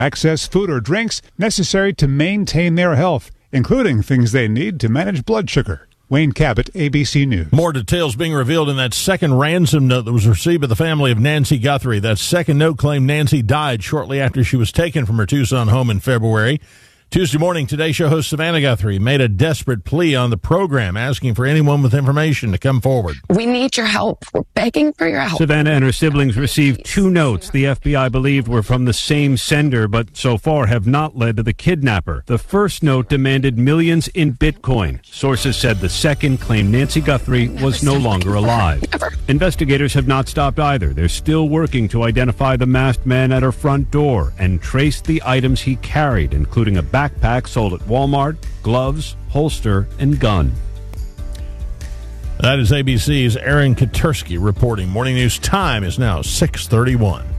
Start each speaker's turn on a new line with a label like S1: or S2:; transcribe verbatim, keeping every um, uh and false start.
S1: access food or drinks necessary to maintain their health, including things they need to manage blood sugar. Wayne Cabot, A B C News.
S2: More details being revealed in that second ransom note that was received by the family of Nancy Guthrie. That second note claimed Nancy died shortly after she was taken from her Tucson home in February. Tuesday morning, Today Show host Savannah Guthrie made a desperate plea on the program, asking for anyone with information to come forward.
S3: We need your help. We're begging for your help.
S4: Savannah and her siblings received two notes the F B I believed were from the same sender, but so far have not led to the kidnapper. The first note demanded millions in Bitcoin. Sources said the second claimed Nancy Guthrie was no longer alive.
S3: Never.
S4: Investigators have not stopped either. They're still working to identify the masked man at her front door and trace the items he carried, including a backpack sold at Walmart, gloves, holster, and gun.
S2: That is A B C's Aaron Katersky reporting. Morning News time is now six thirty-one.